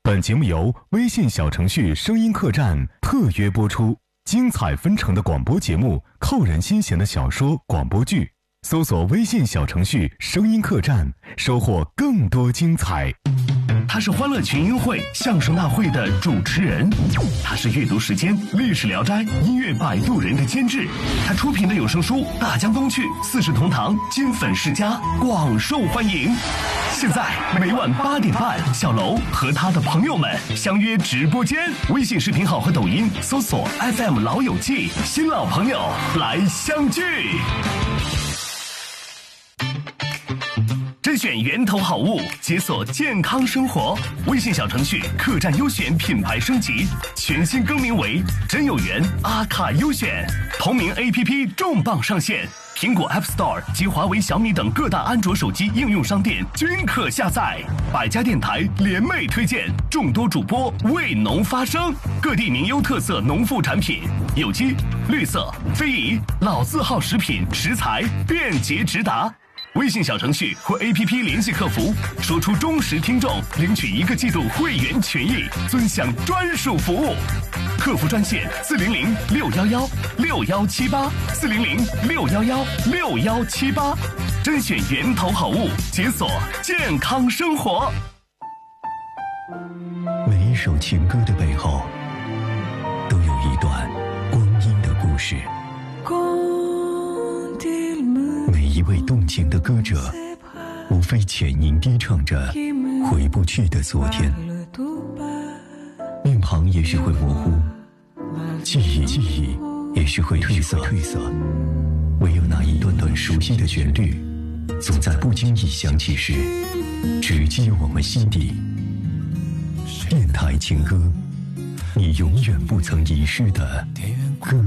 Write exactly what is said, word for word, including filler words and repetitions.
本节目由微信小程序声音客栈特约播出，精彩纷呈的广播节目，扣人心弦的小说、广播剧，搜索微信小程序声音客栈，收获更多精彩。 他是欢乐群英会相声大会的主持人，他是阅读时间历史聊斋音乐摆渡人的监制，他出品的有声书《大江东去》《四世同堂》《金粉世家》广受欢迎。现在每晚八点半，小楼和他的朋友们相约直播间，微信视频号和抖音搜索 F M 老友记，新老朋友来相聚。甄选源头好物，解锁健康生活。微信小程序客栈优选品牌升级，全新更名为真有缘阿卡优选。同名 A P P 重磅上线，苹果 App Store 及华为、小米等各大安卓手机应用商店均可下载。百家电台联袂推荐，众多主播为农发声，各地名优特色农副产品，有机、绿色、非遗、老字号食品食材便捷直达。微信小程序或 A P P 联系客服，说出忠实听众，领取一个季度会员权益，尊享专属服务。客服专线四零零六幺幺六幺七八四零零六幺幺六幺七八，甄选源头好物，解锁健康生活。 每一首情歌的背后，都有一段光阴的故事。每一位动情的歌者，无非浅吟低唱着回不去的昨天。面庞也许会模糊，记忆记忆也许会褪色褪色，唯有那一段段熟悉的旋律，总在不经意响起时，直击我们心底。电台情歌，你永远不曾遗失的歌